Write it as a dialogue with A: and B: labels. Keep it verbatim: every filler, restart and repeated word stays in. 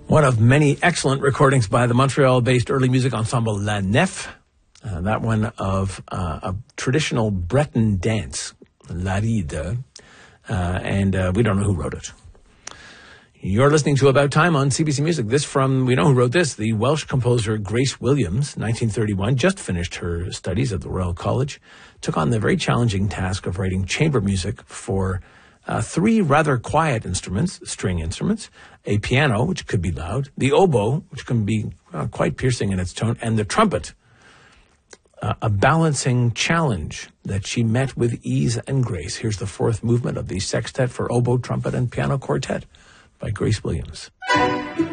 A: One of many excellent recordings by the Montreal-based early music ensemble La Nef. Uh, that one of uh, a traditional Breton dance, La Ride. Uh, and uh, we don't know who wrote it. You're listening to About Time on C B C Music. This from, we know who wrote this, the Welsh composer Grace Williams, nineteen thirty-one, just finished her studies at the Royal College, took on the very challenging task of writing chamber music for uh, three rather quiet instruments, string instruments, a piano, which could be loud, the oboe, which can be uh, quite piercing in its tone, and the trumpet. Uh, a balancing challenge that she met with ease and grace. Here's the fourth movement of the Sextet for Oboe, Trumpet, and Piano Quartet by Grace Williams.